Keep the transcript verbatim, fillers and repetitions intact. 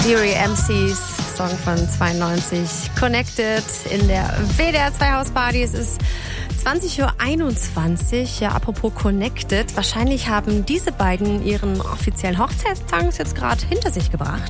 Deary M Cs, Song von zweiundneunzig, Connected in der W D R zwei Hausparty. Es ist zwanzig Uhr einundzwanzig. Ja, apropos Connected, wahrscheinlich haben diese beiden ihren offiziellen Hochzeitstanz jetzt gerade hinter sich gebracht.